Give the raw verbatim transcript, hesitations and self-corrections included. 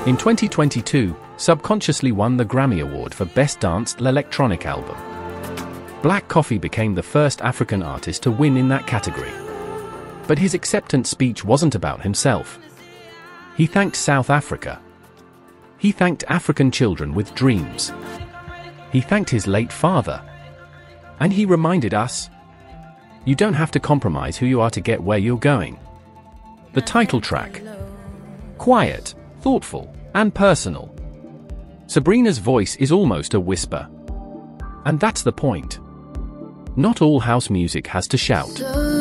In twenty twenty-two, Subconsciously won the Grammy Award for Best Dance Electronic Album. Black Coffee became the first African artist to win in that category. But his acceptance speech wasn't about himself. He thanked South Africa. He thanked African children with dreams. He thanked his late father. And he reminded us, you don't have to compromise who you are to get where you're going. The title track. Quiet, thoughtful, and personal. Sabrina's voice is almost a whisper. And that's the point. Not all house music has to shout.